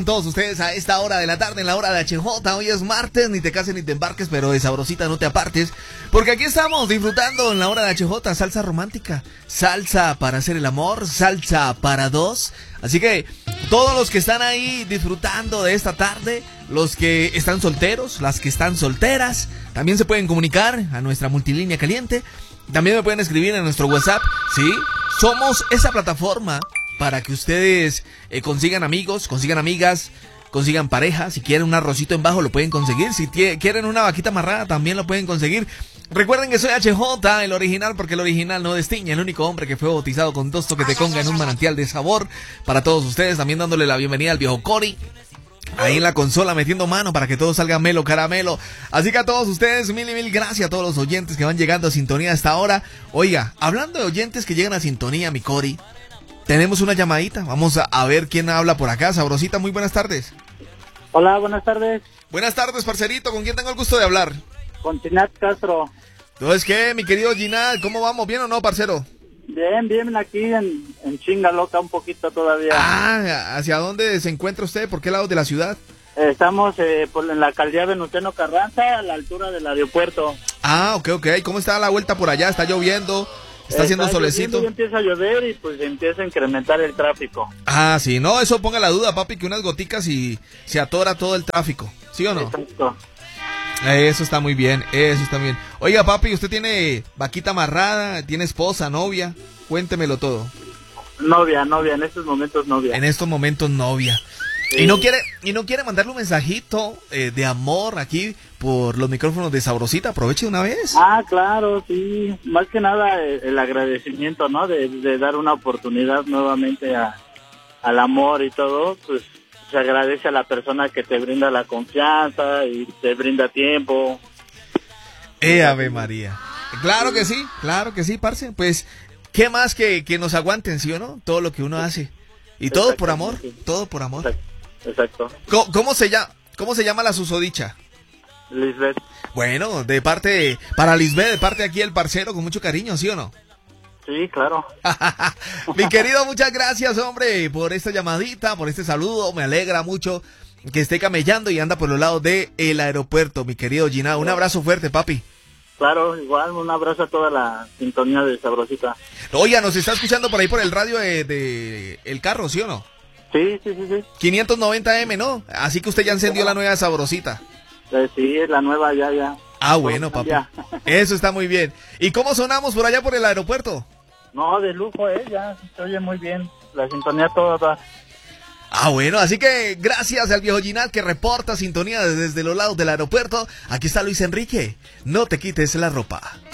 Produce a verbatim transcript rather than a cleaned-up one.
Todos ustedes a esta hora de la tarde, en la hora de H J. Hoy es martes, ni te cases ni te embarques, pero de sabrosita no te apartes, porque aquí estamos disfrutando en la hora de H J, salsa romántica, salsa para hacer el amor, salsa para dos. Así que todos los que están ahí disfrutando de esta tarde, los que están solteros, las que están solteras, también se pueden comunicar a nuestra multilínea caliente. También me pueden escribir en nuestro WhatsApp, ¿sí? Somos esa plataforma para que ustedes eh, consigan amigos, consigan amigas, consigan pareja. Si quieren un arrocito en bajo lo pueden conseguir. Si quieren una vaquita amarrada también lo pueden conseguir. Recuerden que soy H J, el original, porque el original no destiña. El único hombre que fue bautizado con dos toques de conga en un manantial de sabor. Para todos ustedes, también dándole la bienvenida al viejo Cory. Ahí en la consola metiendo mano para que todo salga melo, caramelo. Así que a todos ustedes, mil y mil gracias a todos los oyentes que van llegando a sintonía a esta hora. Oiga, hablando de oyentes que llegan a sintonía, mi Cory, tenemos una llamadita. Vamos a, a ver quién habla por acá. Sabrosita, muy buenas tardes. Hola, buenas tardes. Buenas tardes, parcerito. ¿Con quién tengo el gusto de hablar? Con Ginat Castro. Entonces, ¿qué, mi querido Ginat? ¿Cómo vamos? ¿Bien o no, parcero? Bien, bien, aquí en, en chinga loca un poquito todavía. Ah, ¿hacia dónde se encuentra usted? ¿Por qué lado de la ciudad? Estamos eh, por, en la alcaldía Venustiano Carranza, a la altura del aeropuerto. Ah, ok, ok. ¿Cómo está la vuelta por allá? ¿Está lloviendo? ¿Está haciendo Está solecito? lloviendo, ya empieza a llover y pues empieza a incrementar el tráfico. Ah, sí, no, eso ponga la duda, papi, que unas goticas y se atora todo el tráfico, ¿sí o no? Exacto. Eso está muy bien, eso está bien. Oiga, papi, ¿usted tiene vaquita amarrada? ¿Tiene esposa, novia? Cuéntemelo todo. Novia, novia, en estos momentos novia. En estos momentos novia. Sí. Y no quiere y no quiere mandarle un mensajito eh, de amor aquí por los micrófonos de Sabrosita. Aproveche de una vez. Ah, claro, sí. Más que nada el, el agradecimiento, ¿no? De, de dar una oportunidad nuevamente a, al amor y todo, pues se agradece a la persona que te brinda la confianza y te brinda tiempo. Eh, Ave María. Claro que sí, claro que sí, parce. Pues, ¿qué más que, que nos aguanten, sí o no? Todo lo que uno hace. Y todo por amor, todo por amor. Exacto. Exacto. ¿Cómo, cómo se llama, cómo se llama la susodicha? Lisbeth. Bueno, de parte, para Lisbeth, de parte aquí el parcero, con mucho cariño, ¿sí o no? Sí, claro. Mi querido, muchas gracias, hombre, por esta llamadita, por este saludo. Me alegra mucho que esté camellando y anda por los lados del aeropuerto, mi querido Ginat. Un abrazo fuerte, papi. Claro, igual, un abrazo a toda la sintonía de Sabrosita. Oiga, nos está escuchando por ahí por el radio de, de el carro, ¿sí o no? Sí, sí, sí, sí. quinientos noventa eme, ¿no? Así que usted ya encendió la nueva Sabrosita. Eh, sí, es la nueva ya, ya. Ah, bueno, papi. Ya. Eso está muy bien. ¿Y cómo sonamos por allá por el aeropuerto? No, de lujo, eh, ya se oye muy bien. La sintonía toda. Ah, bueno, así que gracias al viejo Ginat que reporta sintonía desde los lados del aeropuerto. Aquí está Luis Enrique. No te quites la ropa.